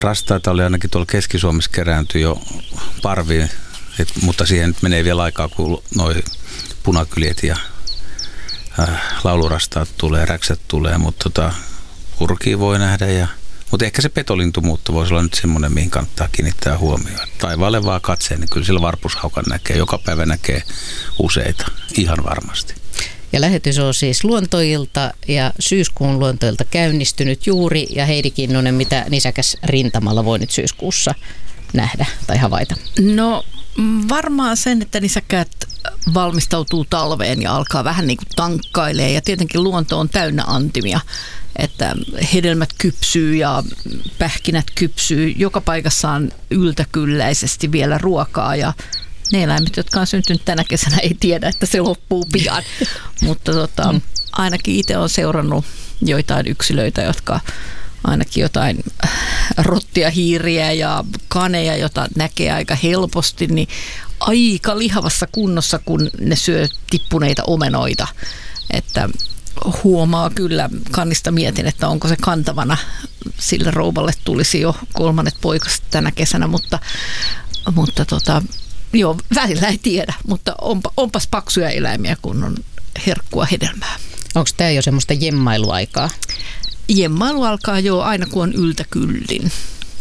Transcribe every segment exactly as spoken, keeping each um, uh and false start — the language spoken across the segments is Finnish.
Rastaita oli ainakin tuolla Keski-Suomessa kerääntyi jo parviin, et, mutta siihen nyt menee vielä aikaa, kun noi punakyljet ja äh, laulurastaat tulee, räksät tulee, mutta tota, kurkia voi nähdä. Ja, mutta ehkä se petolintumuutto voisi olla nyt semmoinen, mihin kannattaa kiinnittää huomioon. Taivaalle vaan katseen, niin kyllä sillä varpushaukan näkee, joka päivä näkee useita, ihan varmasti. Ja lähetys on siis Luontoilta ja syyskuun Luontoilta käynnistynyt juuri. Ja Heidi Kinnunen, mitä nisäkäs rintamalla voi nyt syyskuussa nähdä tai havaita? No varmaan sen, että nisäkkäät valmistautuu talveen ja alkaa vähän niin kuin tankkailemaan. Ja tietenkin luonto on täynnä antimia, että hedelmät kypsyy ja pähkinät kypsyy. Joka paikassa on yltäkylläisesti vielä ruokaa ja ne eläimet, jotka on syntynyt tänä kesänä, ei tiedä, että se loppuu pian. Mutta tota, mm. ainakin itse olen seurannut joitain yksilöitä, jotka ainakin jotain rottia, hiiriä ja kaneja, jota näkee aika helposti, niin aika lihavassa kunnossa, kun ne syö tippuneita omenoita. Että huomaa kyllä, kannista mietin, että onko se kantavana. Sille rouvalle tulisi jo kolmannet poikaset tänä kesänä, mutta, mutta tota, joo, välillä ei tiedä, mutta onpa, onpas paksuja eläimiä, kun on herkkua hedelmää. Onko tämä jo semmoista jemmailuaikaa? Jemmailu alkaa jo aina, kun on yltäkyllin.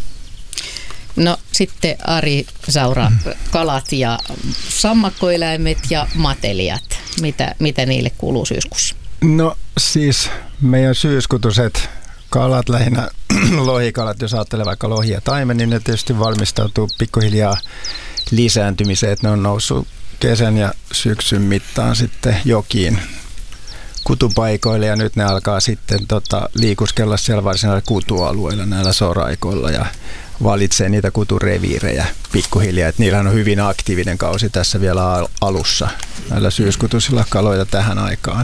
No sitten Ari Saura, kalat ja sammakkoeläimet ja matelijat. Mitä, mitä niille kuuluu syyskuussa? No siis meidän syyskutuset kalat, lähinnä lohikalat, jos ajattelee vaikka lohi ja taimen, niin ne tietysti valmistautuu pikkuhiljaa lisääntymiseen, että ne on noussut kesän ja syksyn mittaan sitten jokiin kutupaikoille ja nyt ne alkaa sitten tota, liikuskella siellä varsinaisilla kutualueilla näillä soraikoilla ja valitsee niitä kutureviirejä pikkuhiljaa, että niillä on hyvin aktiivinen kausi tässä vielä alussa näillä syyskutusilla kaloja tähän aikaan.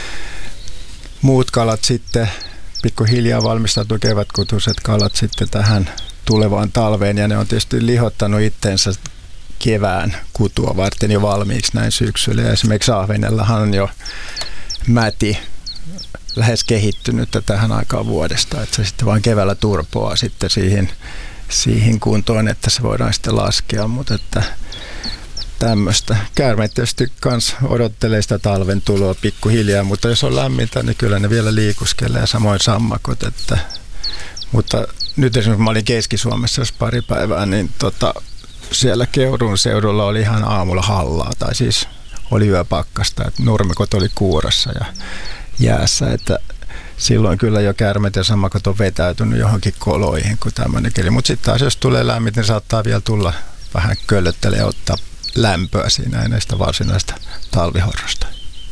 Muut kalat sitten pikkuhiljaa valmistautuu, kevätkutuset kalat sitten tähän tulevaan talveen ja ne on tietysti lihottanut itsensä kevään kutua varten jo valmiiksi näin syksyllä. Ja esimerkiksi ahvenellahan on jo mäti lähes kehittynyt tähän aikaan vuodesta, että se sitten vain keväällä turpoaa sitten siihen, siihen kuntoon, että se voidaan sitten laskea, mutta että tämmöistä. Käärmeet tietysti kans odottelee sitä talven tuloa pikkuhiljaa, mutta jos on lämmintä, niin kyllä ne vielä liikuskelee ja samoin sammakot, että, mutta nyt esimerkiksi mä olin Keski-Suomessa jos pari päivää, niin tota, siellä Keuruun seudulla oli ihan aamulla hallaa, tai siis oli yöpakkasta, että nurmikot oli kuurassa ja jäässä, että silloin kyllä jo käärmeet ja sammakot on vetäytynyt johonkin koloihin, kun tämmöinen keli. Mutta sitten taas jos tulee lämmin, niin saattaa vielä tulla vähän köllöttelee ja ottaa lämpöä siinä ennen sitä varsinaista talvihorrosta.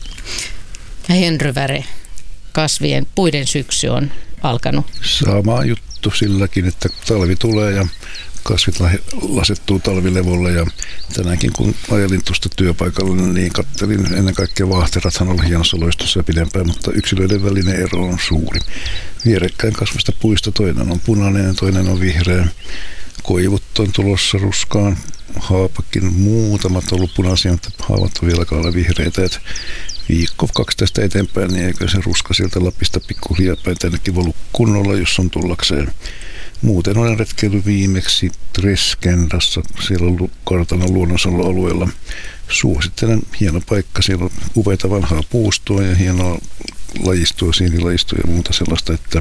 Ja Henry Väre, kasvien puiden syksy on alkanut. Sama juttu silläkin, että talvi tulee ja kasvit lasettuu talvilevolle ja tänäänkin kun ajelin tuosta työpaikalla, niin katselin ennen kaikkea vaahterathan oli hienossa loistossa ja pidempään, mutta yksilöiden välinen ero on suuri. Vierekkäin kasvista puista toinen on punainen ja toinen on vihreä. Koivut on tulossa ruskaan, haapakin muutamat on ollut punaisia, mutta haavat on vielä kaala vihreitä. Et viikko kaksi tästä eteenpäin, niin eikö se ruska sieltä Lapista pikkuhiljaa päin tännekin valu kunnolla, jos on tullakseen. Muuten olen retkeillyt viimeksi Treskendassa, siellä kartanon luonnonsuojelualueella. Suosittelen, hieno paikka, siellä on upeita vanhaa puustoa ja hienoa lajistoa, sienilajistoa ja muuta sellaista, että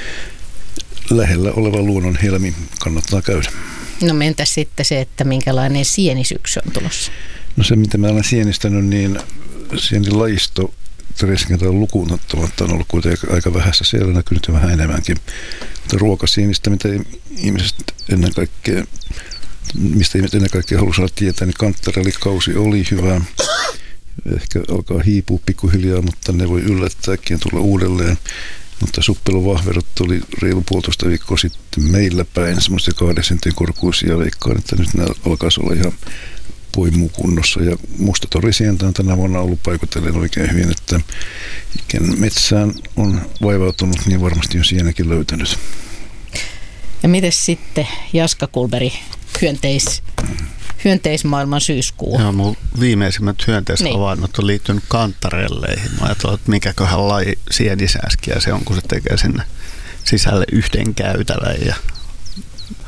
lähellä oleva luonnon helmi kannattaa käydä. No mentäs sitten se, että minkälainen sienisyksy on tulossa? No se, mitä mä olen sienistänyt, niin sienilajisto Treskendalla lukuun ottamatta on ollut kuitenkin aika vähässä. Siellä näkyy jo vähän enemmänkin. Mutta ruokasienistä, mitä ihmiset ennen kaikkea, mistä ihmiset ennen kaikkea halusivat tietää, niin kanttarellikausi oli hyvä. Ehkä alkaa hiipua pikkuhiljaa, mutta ne voi yllättääkin tulla uudelleen. Mutta suppeluvahverot oli reilu puolitoista viikkoa sitten meillä päin, semmoisia kahden sentin korkuisia, veikkaan, että nyt nämä alkaisi olla ihan poimukunnossa. Ja mustatorisientä on tänä vuonna ollut paikotellen oikein hyvin, että ken metsään on vaivautunut, niin varmasti on sienäkin löytänyt. Ja miten sitten Jaska Kulberi, hyönteis, hyönteismaailman syyskuu? Joo, mun viimeisimmät hyönteishavainnot on liittynyt kantarelleihin. Mä ajattelin, että mikäköhän laji sienisääskiä se on, kun se tekee sinne sisälle yhden käytävän ja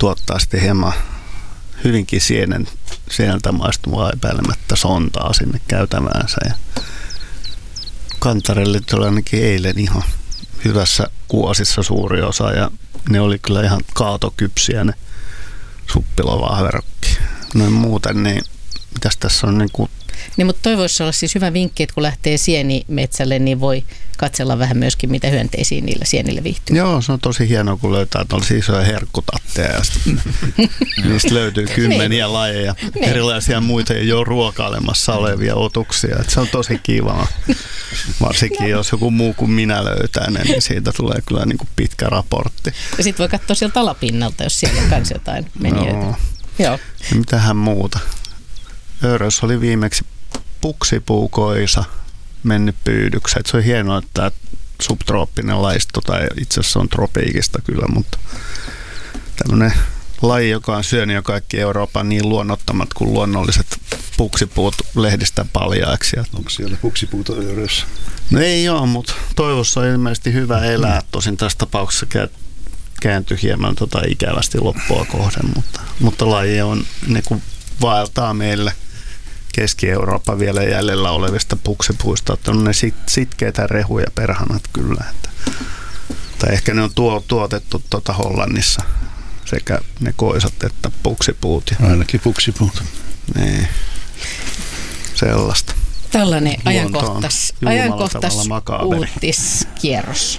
tuottaa sitten hieman hyvinkin sienen, sieneltä maistuvaa epäilemättä sontaa sinne käytäväänsä. Ja kantarellit oli ainakin eilen ihan hyvässä kuosissa suuri osa ja ne oli kyllä ihan kaatokypsiä ne suppilovahverokki. Noin muuten, niin mitäs tässä on niin kuin... Niin, mutta toi voisi olla siis hyvä vinkki, että kun lähtee sienimetsälle, niin voi katsella vähän myöskin, mitä hyönteisiin niillä sienillä viihtyy. Joo, se on tosi hienoa, kun löytää tuollaisia isoja herkkutatteja ja niistä löytyy kymmeniä niin. lajeja, niin. erilaisia muita jo ruokailemassa olevia otuksia. Et se on tosi kiva. Varsinkin jos joku muu kuin minä löytää ne, niin siitä tulee kyllä niin kuin pitkä raportti. Ja sitten voi katsoa sieltä alapinnalta, jos siellä on kans jotain menijöitä. Joo. Joo. Ja mitähän muuta? Örös oli viimeksi puksipuukoisa mennyt pyydykseen. Se on hienoa, että tämä subtrooppinen laisto, tai itse asiassa on tropiikista kyllä, mutta tämmöinen laji, joka on syönyt jo kaikki Euroopan niin luonnottomat kuin luonnolliset puksipuut lehdistä paljaaksi. Onko siellä puksipuuta Örössä? No ei ole, mutta toivossa on ilmeisesti hyvä elää. Tosin tässä tapauksessa kääntyi hieman tota ikävästi loppua kohden, mutta, mutta laji on, ne kun vaeltaa meille Keski-Eurooppa vielä jäljellä olevista puksipuista, että on ne sit, sitkeitä rehuja perhanat kyllä. Että, tai ehkä ne on tuo, tuotettu tuota Hollannissa, sekä ne koisat että puksipuut. Ainakin puksipuut. Niin, sellaista. Tällainen ajankohtais, ajankohtais uutiskierros.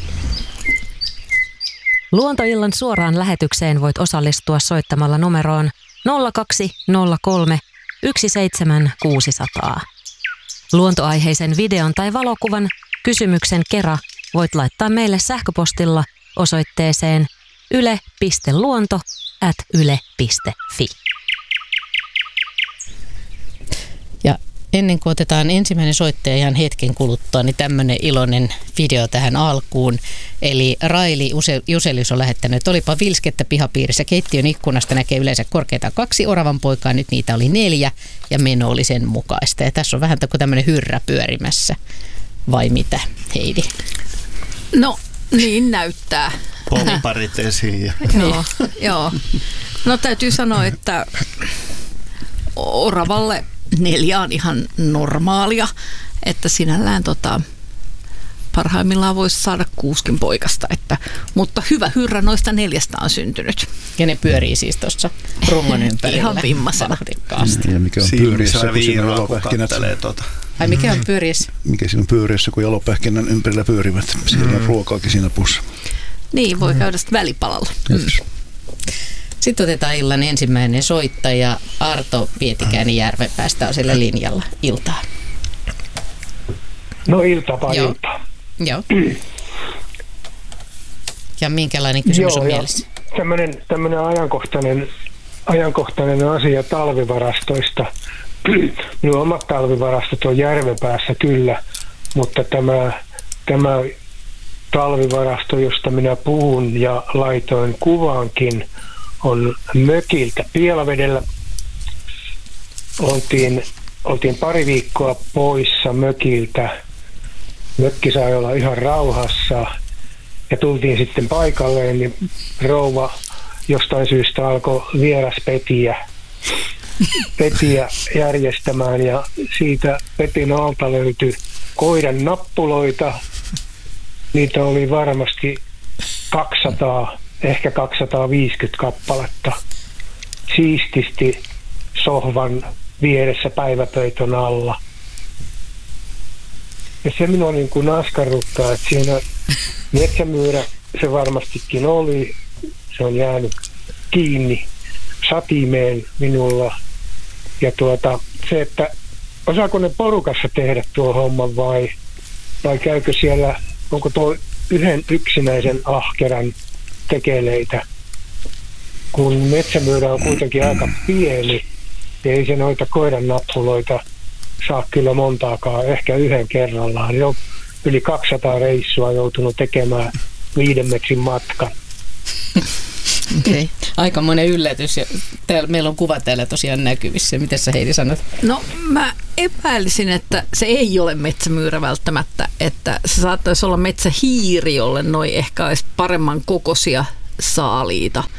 Luontoillan suoraan lähetykseen voit osallistua soittamalla numeroon nolla kaksi nolla kolme yksi seitsemän kuusi nolla nolla. Luontoaiheisen videon tai valokuvan kysymyksen kera voit laittaa meille sähköpostilla osoitteeseen yle piste luonto ät yle piste fi. Ja ennen kuin otetaan ensimmäinen soittaja ihan hetken kuluttua, niin tämmöinen iloinen video tähän alkuun. Eli Raili Juselius on lähettänyt, että olipa vilskettä pihapiirissä. Keittiön ikkunasta näkee yleensä korkeintaan kaksi oravan poikaa, nyt niitä oli neljä ja meno oli sen mukaista. Ja tässä on vähän tämmöinen hyrrä pyörimässä, vai mitä, Heidi? No, niin näyttää. Pomiparit esiin. Ja. Joo, joo. No täytyy sanoa, että oravalle neljä on ihan normaalia, että sinällään tota, parhaimmillaan voisi saada kuuskin poikasta, että, mutta hyvä hyrrä noista neljästä on syntynyt. Ja ne pyörii siis tuossa rungon ympärillä. Ihan vimmasena. Vauhdikkaasti. Ja mikä on pyöriessä, kun siinä on jalopähkinät. Tota. Ai mikä on pyöriessä? Mikä siinä on pyöriessä, kun jalopähkinän ympärillä pyörivät. Siellä on mm. ruokaakin siinä pussa. Niin, voi käydä sitten välipalalla. Mm. Sitten otetaan illan ensimmäinen soittaja Arto Pietikäinen Järvenpäästä on sillä linjalla. Iltaa. No iltapa Joo. iltaa. Joo. Ja minkälainen kysymys Joo, on mielessä? Tämmöinen, tämmöinen ajankohtainen, ajankohtainen asia talvivarastoista. Minun omat talvivarastot on Järvenpäässä kyllä, mutta tämä, tämä talvivarasto, josta minä puhun ja laitoin kuvaankin, on mökiltä Pielavedellä. Oltiin, oltiin pari viikkoa poissa mökiltä. Mökki sai olla ihan rauhassa ja tultiin sitten paikalleen, niin rouva jostain syystä alkoi vieraspetiä petiä järjestämään ja siitä petin alta löytyi koiran nappuloita. Niitä oli varmasti kaksisataa, ehkä kaksisataaviisikymmentä kappaletta siististi sohvan vieressä päiväpöytön alla. Ja se minua niin kuin askarruttaa, että siinä metsämyyrä se varmastikin oli, se on jäänyt kiinni satimeen minulla. Ja tuota, se, että osaako ne porukassa tehdä tuo homman vai, vai käykö siellä, onko tuo yhden yksinäisen ahkeran tekeleitä, kun metsämyyrä on kuitenkin aika pieni, ja ei se noita koiran nappuloita saa kyllä montaakaan, ehkä yhden kerrallaan. Jo yli kaksisataa reissua joutunut tekemään viiden metrin matkan. Okay. Aikamoinen yllätys. Ja täällä, meillä on kuva täällä tosiaan näkyvissä. Miten sä Heidi sanot? No mä epäilisin, että se ei ole metsämyyrä välttämättä, että se saattaisi olla metsähiiri, jolle noi ehkä olisi paremman kokoisia saaliita.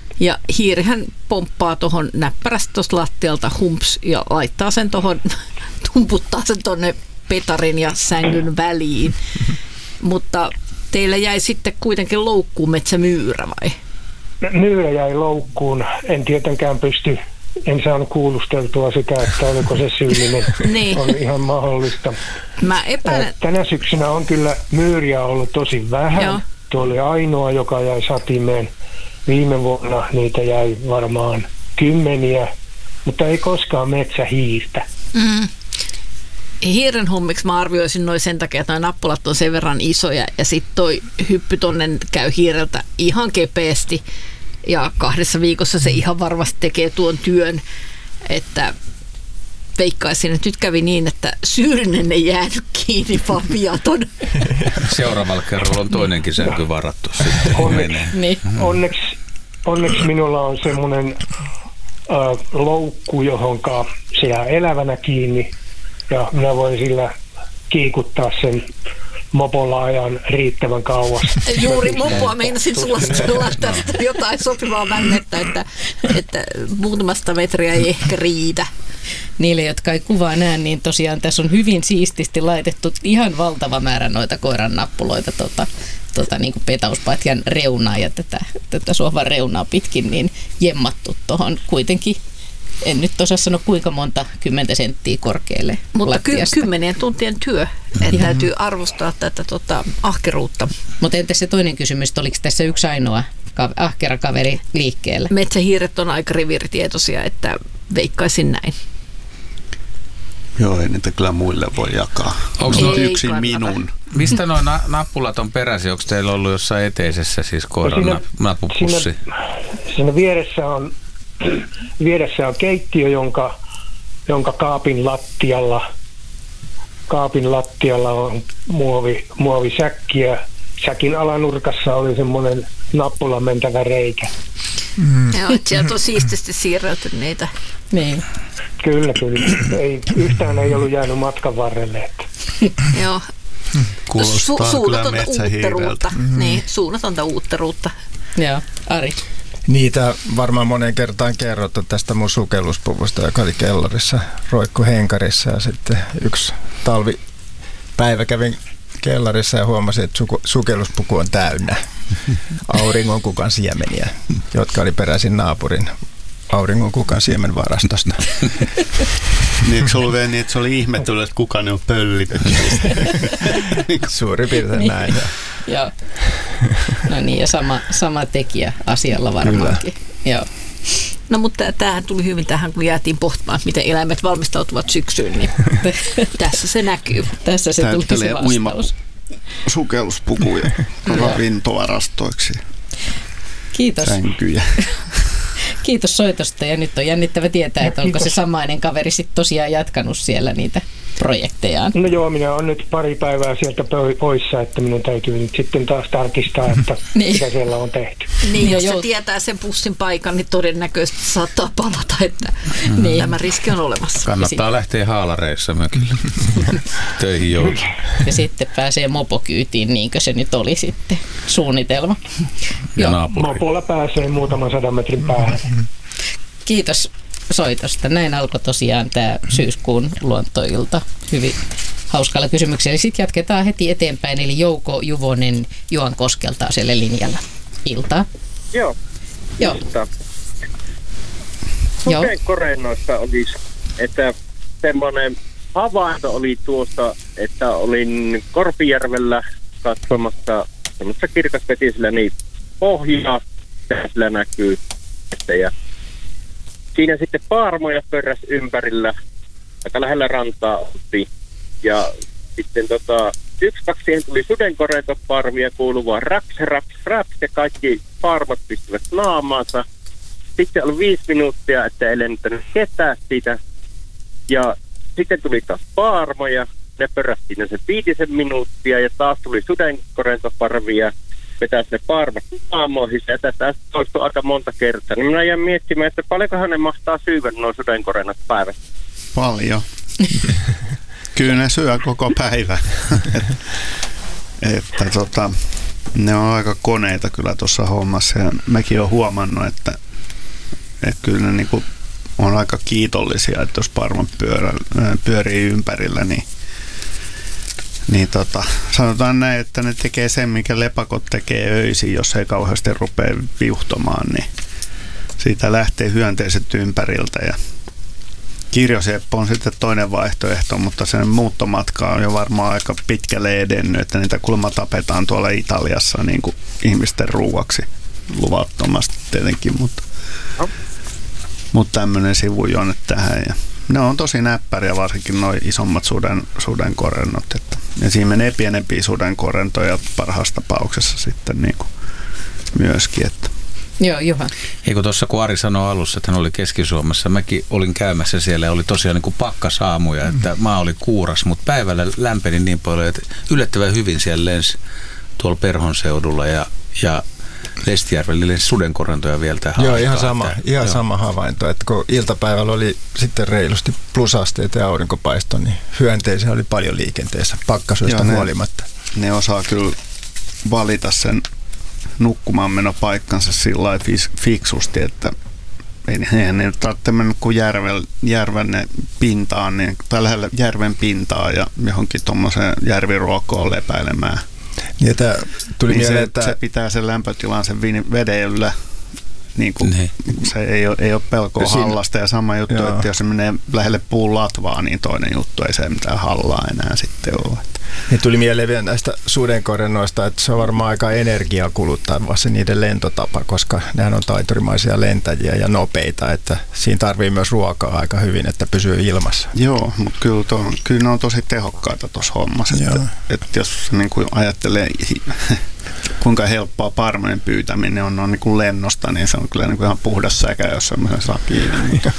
Ja hiirihän pomppaa tuohon näppärästi tuosta lattialta humps ja laittaa sen tuohon, tumputtaa sen tuonne petarin ja sängyn väliin. Mutta teillä jäi sitten kuitenkin loukkuun metsämyyrä vai? Myyrä jäi loukkuun. En tietenkään pysty, en saanut kuulusteltua sitä, että oliko se syyllinen. Niin. On ihan mahdollista. Mä epäilen. Tänä syksynä on kyllä myyriä ollut tosi vähän. Joo. Tuo oli ainoa, joka jäi satimeen. Viime vuonna niitä jäi varmaan kymmeniä, mutta ei koskaan metsähiirtä. Mm. Hiiren hommiksi mä arvioisin noin sen takia, että nuo nappulat on sen verran isoja ja sitten toi hyppy tonne käy hiireltä ihan kepeästi ja kahdessa viikossa se ihan varmasti tekee tuon työn, että veikkaisin, että nyt kävi niin, että syyllinen ei jäänyt kiinni, vaan viaton. Seuraavalla kerralla on toinenkin sänky varattu sitten. Onneksi, niin. onneksi, onneksi minulla on semmoinen äh, loukku, johonka se jää elävänä kiinni ja minä voin sillä kiikuttaa sen mopolla ajan riittävän kauas. Juuri mopoa meinasin sulla tästä jotain sopivaa vännettä, että, että muutamasta metriä ei ehkä riitä. Niille, jotka ei kuvaa näe, niin tosiaan tässä on hyvin siististi laitettu ihan valtava määrä noita koiran nappuloita tota, tota, niin kuin petauspatjan reunaa ja tätä, tätä sohvan reunaa pitkin niin jemmattu tuohon kuitenkin. En nyt osaa sanoa kuinka monta kymmentä senttiä korkealle Mutta ky- lattiasta. kymmenien tuntien työ, että täytyy arvostaa tätä tota, ahkeruutta. Mutta entäs se toinen kysymys, oliko tässä yksi ainoa ka- ahkera kaveri liikkeellä? Metsähiiret on aika riviritietoisia, että veikkaisin näin. Joo, ei niitä kyllä muille voi jakaa. Onko Ei no, yksin kannata. minun? mistä nuo na- nappulat on peräisin? Onko teillä ollut jossain eteisessä siis koiran Siinä- nap- nappupussi? Siinä, siinä vieressä on vieressä on keittiö, jonka, jonka kaapin lattialla kaapin lattialla on muovi, muovisäkki ja säkin alanurkassa oli semmoinen nappulan mentävä reikä. Mm. Joo, sieltä on siististi siirrelty niitä. Niin. Kyllä, kyllä. Ei, yhtään ei ollut jäänyt matkan varrelle. Että. Joo. Kuulostaa kyllä suunnatonta metsähiireltä. uutteruutta. Mm-hmm. Niin, suunnatonta uutteruutta. Joo, Ari. Niitä varmaan moneen kertaan kerrottu tästä mun sukelluspuvusta, joka oli kellarissa, roikku henkarissa ja sitten yksi talvipäivä kävin kellarissa ja huomasin, että suku, sukelluspuku on täynnä auringonkukan siemeniä, jotka oli peräisin naapurin auringonkukan siemenvarastosta. Niin, eikö se ollut vielä niin, että se oli ihmetellyt, että kuka ne on pöllitty? Suurin piirtein Niin. näin. Joo. No niin, ja sama, sama tekijä asialla varmaankin. Joo. No mutta tämähän tuli hyvin tähän, kun jäätiin pohtimaan, miten eläimet valmistautuvat syksyyn, niin tässä se näkyy. Tässä se tuli se Täyttelee uima vastaus. sukelluspukuja ravintovarastoiksi, Kiitos. sänkyjä. Kiitos soitosta ja nyt on jännittävä tietää, että onko se samainen kaveri sitten tosiaan jatkanut siellä niitä projektejaan. No joo, minä olen nyt pari päivää sieltä poissa, että minun täytyy nyt sitten taas tarkistaa, että Niin. mitä siellä on tehty. Niin, Ja jos se jout- tietää sen pussin paikan, niin todennäköisesti saattaa palata, että Niin. tämä riski on olemassa. Kannattaa lähteä haalareissa mökille töihin jouluun. Ja sitten pääsee mopokyytiin, niinkö se nyt oli sitten suunnitelma. Ja Joo. naapuri. Mopolla pääsee muutaman sadan metrin päähän. Kiitos soitosta. Näin alkoi tosiaan tämä syyskuun luontoilta hyvin hauskalla kysymyksellä. Sitten jatketaan heti eteenpäin, eli Jouko Juvonen Juankoskelta siellä linjalla. Iltaa. Joo. Joo. Iltaa. Joo. Sudenkorennoista olisi, että semmoinen havainto oli tuossa, että olin Korpijärvellä katsomassa semmoisessa kirkasvetisellä niin pohjaa, sillä näkyy. Ja siinä sitten paarmoja pörräs ympärillä, aika lähellä rantaa oltiin. Ja sitten tota, yksi, kaksi siihen tuli sudenkorentoparvia kuuluvaa raps, raps, raps, ja kaikki paarmot pystyvät naamaansa. Sitten oli viisi minuuttia, että ei lentänyt ketään siitä. Ja sitten tuli taas paarmoja, ne pörrästiin ne sen viitisen minuuttia, ja taas tuli sudenkorentoparvia, vetäisi ne paarmat naamoihin, ja tätä toistui aika monta kertaa. Niin minä jäin miettimään, että paljonkohan ne mahtaa syyvän nuo sudenkorennat päivässä. Paljon. Kyllä ne syö koko päivä. että tota, ne on aika koneita kyllä tuossa hommassa ja mäkin olen huomannut, että, että kyllä ne niinku on aika kiitollisia, että jos parman pyörä, pyörii ympärillä, niin, niin tota, sanotaan näin, että ne tekee sen, mikä lepakot tekee öisin, jos ei kauheasti rupea viuhtomaan, niin siitä lähtee hyönteiset ympäriltä ja kirjoseppo on sitten toinen vaihtoehto, mutta sen muuttomatka on jo varmaan aika pitkälle edennyt, että niitä kulma tapetaan tuolla Italiassa niin kuin ihmisten ruuaksi luvattomasti tietenkin, mutta, no. mutta tämmöinen sivujonne tähän. Ja ne on tosi näppäriä, varsinkin nuo isommat suden, sudenkorennot. Että, ja siinä menee pienempiä sudenkorentoja parhaassa tapauksessa sitten niin kuin myöskin, että Joo, Juha. Eikö tuossa, kun Ari sanoi alussa, että hän oli Keski-Suomessa, mäkin olin käymässä siellä ja oli tosiaan niin kuin pakkasaamuja, että maa oli kuuras, mutta päivällä lämpeni niin paljon, että yllättävän hyvin siellä lensi tuolla Perhon seudulla ja, ja Lestijärvellä lensi sudenkorentoja vielä tähän Joo, aikaan. ihan sama, että, ihan joo. sama havainto, että kun iltapäivällä oli sitten reilusti plusasteita ja aurinkopaisto, niin hyönteisiä oli paljon liikenteessä pakkasuista huolimatta. Ne osaa kyllä valita sen nukkumaan menopaikkansa sillä lailla fiksusti, että eihän ne tarvitse mennä kuin järven, järven pintaan, niin, tai lähellä järven pintaa ja johonkin tuommoiseen järviruokoon lepäilemään. Niin, tuli niin mieleen, se, että se pitää sen lämpötilan sen veden yllä. Niin kuin, niin. Se ei ole, ei ole pelkoa Siinä, hallasta ja sama juttu, joo. Että jos se menee lähelle puun latvaa, niin toinen juttu ei se mitään hallaa enää sitten ole. Niin tuli mieleen vielä näistä sudenkorennoista, että se on varmaan aika energiaa kuluttava se niiden lentotapa, koska nehän on taiturimaisia lentäjiä ja nopeita, että siinä tarvii myös ruokaa aika hyvin, että pysyy ilmassa. Joo, mutta kyllä, to, kyllä ne on tosi tehokkaita tuossa hommassa, että, että jos niin kuin ajattelee kuinka helppoa parmojen pyytäminen on, on niin kuin lennosta, niin se on kyllä niin kuin ihan puhdas säkä, jos semmoisen saa kiinni. Mutta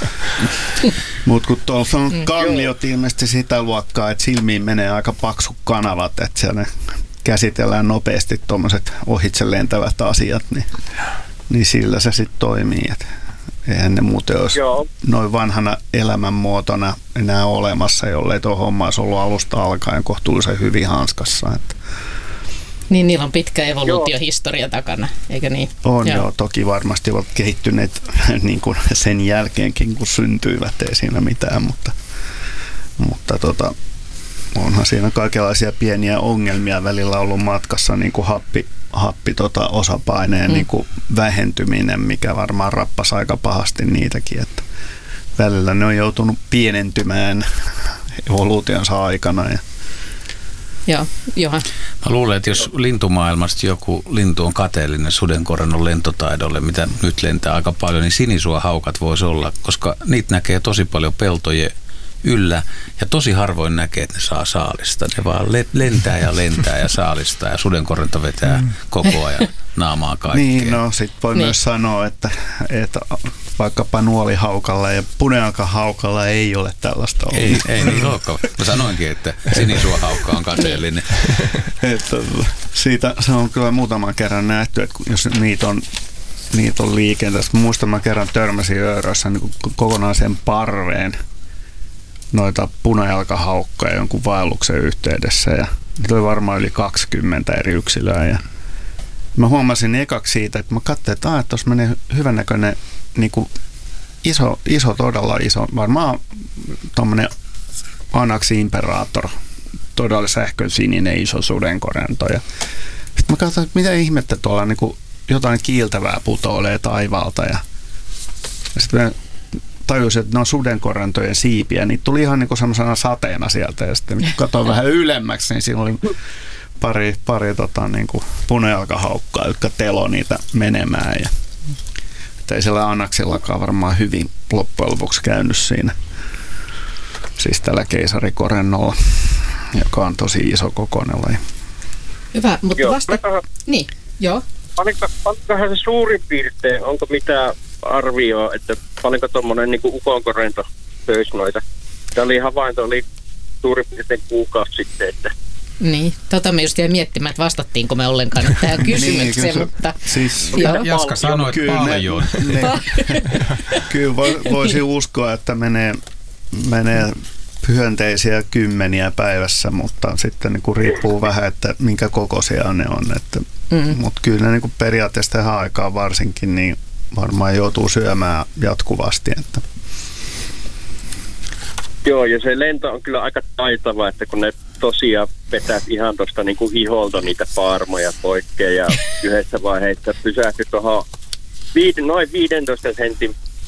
mut kun tuossa on kanniot ilmeisesti sitä luokkaa, että silmiin menee aika paksu kanavat, että siellä käsitellään nopeasti tuommoiset ohitse lentävät asiat, niin, niin sillä se sitten toimii. Et eihän ne muuten olisi Joo. noin vanhana elämänmuotona enää olemassa, jollei tuo homma olisi ollut alusta alkaen kohtuullisen hyvin hanskassa. Että niin, niillä on pitkä evoluutiohistoria takana, eikö niin? On joo, joo toki varmasti ovat kehittyneet niin kuin sen jälkeenkin, kun syntyivät, ei siinä mitään, mutta, mutta tota, onhan siinä kaikenlaisia pieniä ongelmia välillä ollut matkassa, niin kuin happi, happi tota, osapaineen mm. niin kuin vähentyminen, mikä varmaan rappasi aika pahasti niitäkin, että välillä ne on joutunut pienentymään evoluutionsa aikana ja Joo, Johan. Mä luulen, että jos lintumaailmasta joku lintu on kateellinen sudenkorennon lentotaidolle, mitä nyt lentää aika paljon, niin sinisuohaukat voisi olla, koska niitä näkee tosi paljon peltojen yllä ja tosi harvoin näkee, että ne saa saalista. Ne vaan lentää ja lentää ja saalistaa ja sudenkorento vetää mm. koko ajan naamaa kaikkea. Niin, no sit voi niin. myös sanoa, että, että vaikkapa nuolihaukalla ja punealkahaukalla ei ole tällaista ollut. Ei, ei niin olekaan. Mä sanoinkin, että sinisuohaukka on kateellinen. että, siitä se on kyllä muutaman kerran nähty, että jos niitä on, niitä on liikenteessä. Muistan, mä kerran törmäsin Öörössä niin kokonaisen parveen noita punajalkahaukkoja jonkun vaelluksen yhteydessä ja niitä oli varmaan yli kaksikymmentä eri yksilöä ja mä huomasin ekaksi siitä, että mä katsoin, että, että tuossa menee hyvännäköinen niin kuin iso, iso, todella iso, varmaan tuommoinen Anax imperator, todella sähkön sininen iso sudenkorento ja sitten mä katsoin, että mitä ihmettä tuolla niin kuin jotain kiiltävää putoilee taivaalta ja, ja sitten tajusin, että ne on sudenkorentojen siipiä, niin tuli ihan niin semmoisena sateena sieltä ja sitten katsoin vähän ylemmäksi, niin siinä oli pari, pari tota, niin kuin punajalkahaukkaa, jotka telo niitä menemään ja että ei siellä Anaxillakaan varmaan hyvin loppujen lopuksi käynyt siinä, siis tällä keisarikorennolla, joka on tosi iso kokoinen laji. Hyvä, mutta joo, vasta... Paljonko, niin, joo. Paljonkohan se suurin piirtein, onko mitään arvioa, että paljonko tuommoinen niin kuin ukonkorento söisi noita. Tämä oli havainto, oli suurin piirtein kuukausi sitten, että niin, tota me just jäin miettimään, että vastattiinko me ollenkaan tähän kysymykseen, niin, mutta siis, Jaska sanoi paljon. Ne, kyllä voisi uskoa, että menee, menee hyönteisiä kymmeniä päivässä, mutta sitten niin kuin riippuu vähän, että minkä kokoisia ne on. Että, mm. Mutta kyllä ne niin kuin periaatteessa tähän aikaan varsinkin niin varmaan joutuu syömään jatkuvasti. Että. Joo, ja se lento on kyllä aika taitava, että kun ne tosiaan vetät ihan tuosta niin kuin hiholta niitä paarmoja poikkeen ja yhdessä vaiheessa pysähty tuohon viid, noin viidentoista sentin